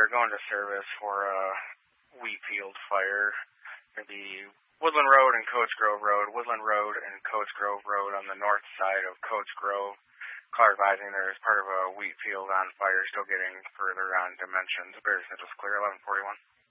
we're going to service for a wheat field fire. The Woodland Road and Coates Grove Road. Woodland Road and Coates Grove Road on the north side of Coates Grove. Call advising there is part of a wheat field on fire, still getting further on dimensions. Bears Central clear, 1141.